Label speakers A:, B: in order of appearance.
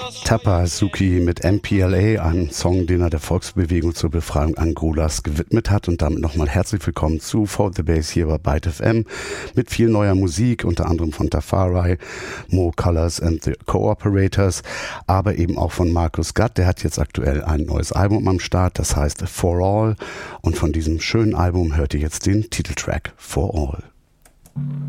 A: Tapasuki mit MPLA, einem Song, den er der Volksbewegung zur Befreiung Angolas gewidmet hat. Und damit nochmal herzlich willkommen zu For The Bass hier bei Byte FM mit viel neuer Musik, unter anderem von Tafari, Mo Colors and the Cooperators, aber eben auch von Markus Gatt. Der hat jetzt aktuell ein neues Album am Start, das heißt For All. Und von diesem schönen Album hört ihr jetzt den Titeltrack For All.